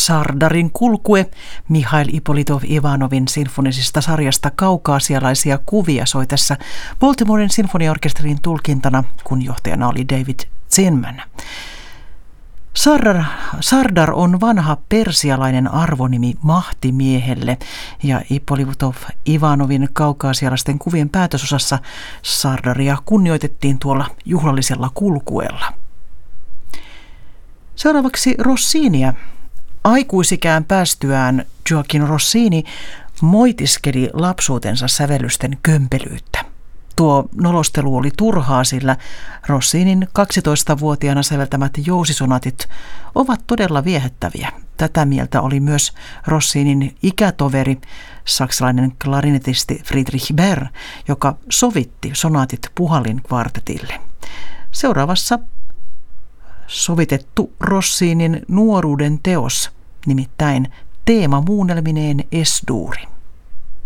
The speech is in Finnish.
Sardarin kulkue Mihail Ippolitov-Ivanovin sinfonisesta sarjasta Kaukaasialaisia kuvia soi tässä Baltimoren sinfoniaorkesterin tulkintana, kun johtajana oli David Zinman. Sardar on vanha persialainen arvonimi mahtimiehelle ja Ippolitov-Ivanovin kaukaasialaisten kuvien päätösosassa Sardaria kunnioitettiin tuolla juhlallisella kulkueella. Seuraavaksi Rossinia. Aikuisikään päästyään Gioacchino Rossini moitiskeli lapsuutensa sävellysten kömpelyyttä. Tuo nolostelu oli turhaa, sillä Rossinin 12-vuotiaana säveltämät jousisonaatit ovat todella viehättäviä. Tätä mieltä oli myös Rossinin ikätoveri, saksalainen klarinetisti Friedrich Berr, joka sovitti sonaatit Puhalin kvartetille. Seuraavassa sovitettu Rossinin nuoruuden teos, nimittäin teemamuunnelmineen Es-duuri.